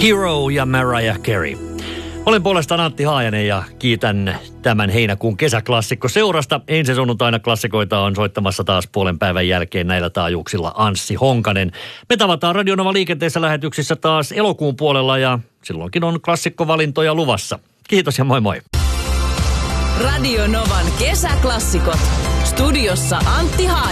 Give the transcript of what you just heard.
Hero ja Mariah Carey. Olen puolestaan Antti Haajanen ja kiitän tämän heinäkuun kesäklassikko seurasta. Ensi sunnuntaina klassikoita on soittamassa taas puolen päivän jälkeen näillä taajuuksilla Anssi Honkanen. Me tavataan Radio Nova liikenteessä lähetyksissä taas elokuun puolella ja silloinkin on klassikkovalintoja luvassa. Kiitos ja moi moi. Radio Novan kesäklassikot. Studiossa Antti Haajanen.